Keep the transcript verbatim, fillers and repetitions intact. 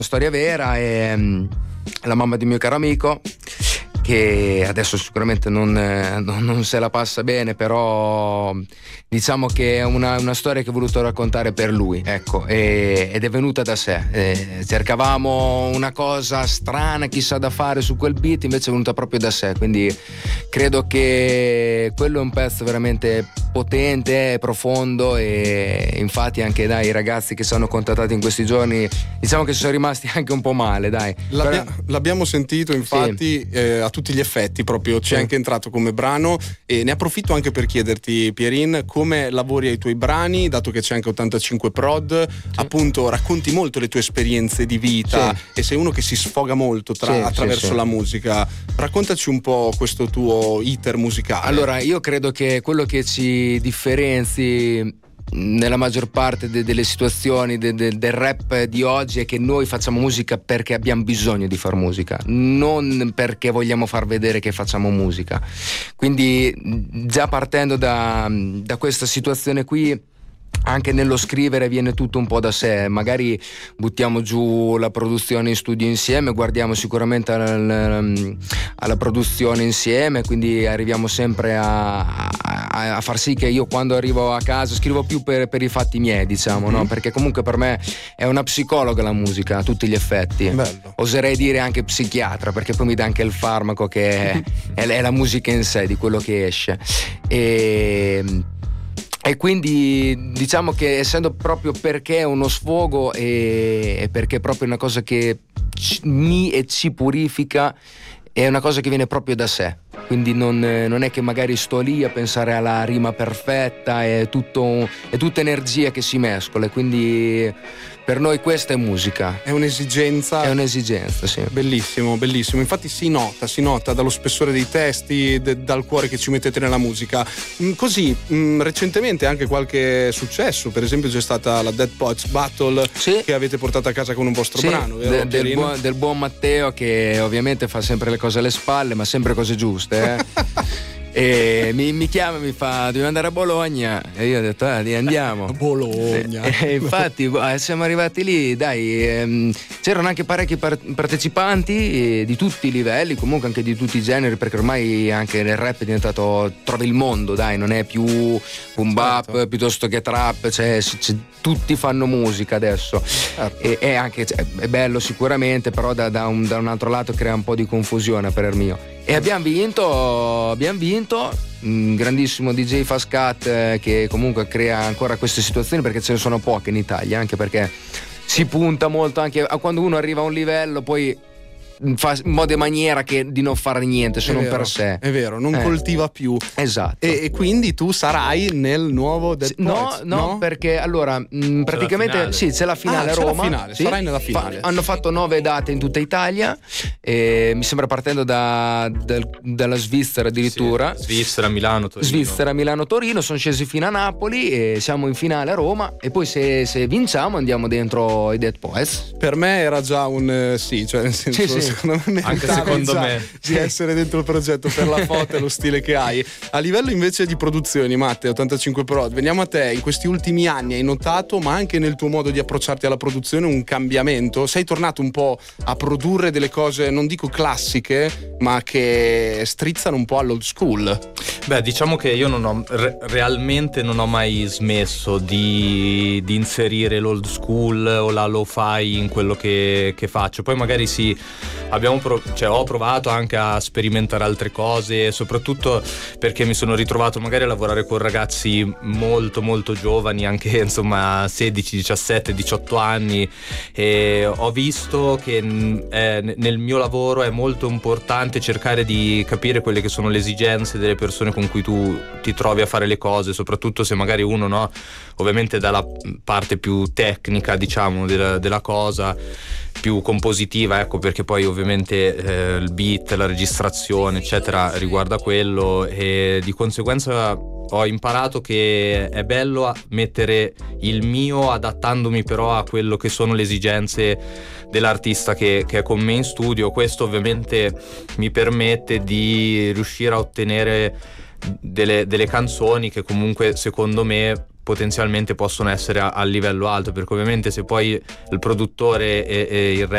storia vera, è um, la mamma di un mio caro amico, che adesso sicuramente non, non, non se la passa bene, però diciamo che è una, una storia che ho voluto raccontare per lui, ecco, e, ed è venuta da sé. E cercavamo una cosa strana, chissà da fare su quel beat, invece è venuta proprio da sé, quindi credo che quello è un pezzo veramente potente, profondo, e infatti anche dai i ragazzi che ci hanno contattato in questi giorni, diciamo che ci sono rimasti anche un po' male, dai. L'abbia, Però... L'abbiamo sentito infatti, sì. eh, a tutti gli effetti proprio, c'è sì. anche entrato come brano, e ne approfitto anche per chiederti, Pierin, come lavori ai tuoi brani, dato che c'è anche ottantacinque Prod, sì. appunto racconti molto le tue esperienze di vita, sì. e sei uno che si sfoga molto tra, sì, attraverso sì, sì. la musica. Raccontaci un po' questo tuo iter musicale. Allora, io credo che quello che ci differenzi nella maggior parte de- delle situazioni de- de- del rap di oggi è che noi facciamo musica perché abbiamo bisogno di far musica, non perché vogliamo far vedere che facciamo musica. Quindi già partendo da, da questa situazione qui, anche nello scrivere viene tutto un po' da sé, magari buttiamo giù la produzione in studio insieme, guardiamo sicuramente alla, alla produzione insieme, quindi arriviamo sempre a, a, a far sì che io quando arrivo a casa scrivo più per, per i fatti miei, diciamo, mm-hmm. no? Perché comunque per me è una psicologa la musica a tutti gli effetti. Bello. Oserei dire anche psichiatra, perché poi mi dà anche il farmaco che è, è, è la musica in sé, di quello che esce. E E quindi diciamo che essendo proprio perché è uno sfogo e, e perché è proprio una cosa che ci, mi e ci purifica, è una cosa che viene proprio da sé. Quindi non, non è che magari sto lì a pensare alla rima perfetta, è tutto, è tutta energia che si mescola, quindi per noi questa è musica. È un'esigenza. È un'esigenza, sì. Bellissimo, bellissimo. Infatti si nota, si nota dallo spessore dei testi, de, dal cuore che ci mettete nella musica. Così, mh, recentemente anche qualche successo, per esempio c'è stata la Dead Poets Battle, sì. che avete portato a casa con un vostro sì, brano, vero? De, del, buon, del buon Matteo, che ovviamente fa sempre le cose alle spalle, ma sempre cose giuste, eh? E mi, mi chiama e mi fa: devi andare a Bologna, e io ho detto ah, andiamo a Bologna, e, e infatti siamo arrivati lì, dai, ehm, c'erano anche parecchi par- partecipanti eh, di tutti i livelli, comunque anche di tutti i generi, perché ormai anche il rap è diventato, trovi il mondo, dai, non è più boom bap, certo. piuttosto che trap, cioè, c- c- tutti fanno musica adesso, certo. e, e anche cioè, è bello sicuramente, però da, da, un, da un altro lato crea un po' di confusione a parer mio. E abbiamo vinto, abbiamo vinto, un grandissimo D J Fast Cat eh, che comunque crea ancora queste situazioni, perché ce ne sono poche in Italia, anche perché si punta molto anche a quando uno arriva a un livello, poi fa in modo e maniera che di non fare niente se non per sé. È vero, non eh. coltiva più. Esatto. E, e quindi tu sarai nel nuovo Dead no, Poets, no, no? Perché allora mh, praticamente sì, c'è la finale ah, a Roma. La finale, sì? Sarai nella finale. Fa, hanno fatto nove date in tutta Italia, e mi sembra partendo da, da, dalla Svizzera addirittura. Sì, Svizzera, Milano, Torino. Svizzera, Milano, Torino, sono scesi fino a Napoli e siamo in finale a Roma, e poi se, se vinciamo andiamo dentro i Dead Poets. Per me era già un eh, sì, cioè nel senso, sì, sì. secondo me anche secondo me di essere dentro il progetto per la foto e lo stile che hai. A livello invece di produzioni, Matte, ottantacinque Prod, veniamo a te. In questi ultimi anni hai notato, ma anche nel tuo modo di approcciarti alla produzione, un cambiamento? Sei tornato un po' a produrre delle cose, non dico classiche, ma che strizzano un po' all'old school? Beh, diciamo che io non ho re- realmente non ho mai smesso di, di inserire l'old school o la lo-fi in quello che, che faccio. Poi magari sì, abbiamo pro- cioè, ho provato anche a sperimentare altre cose, soprattutto perché mi sono ritrovato magari a lavorare con ragazzi molto molto giovani, anche insomma sedici, diciassette, diciotto anni, e ho visto che eh, nel mio lavoro è molto importante cercare di capire quelle che sono le esigenze delle persone con cui tu ti trovi a fare le cose, soprattutto se magari uno, no, ovviamente dalla parte più tecnica, diciamo, della, della cosa, più compositiva, ecco, perché poi ovviamente eh, il beat, la registrazione eccetera riguarda quello, e di conseguenza ho imparato che è bello mettere il mio adattandomi però a quello che sono le esigenze dell'artista che, che è con me in studio. Questo ovviamente mi permette di riuscire a ottenere delle, delle canzoni che comunque secondo me potenzialmente possono essere a, a livello alto, perché ovviamente se poi il produttore e, e il